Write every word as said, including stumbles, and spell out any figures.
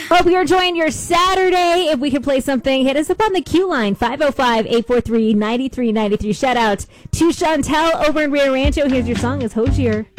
Hope you're enjoying your Saturday. If we could play something, hit us up on the Q line, five oh five, eight four three, nine three nine three. Shout out to Chantel over in Rio Rancho. Here's your song, it's Hosier.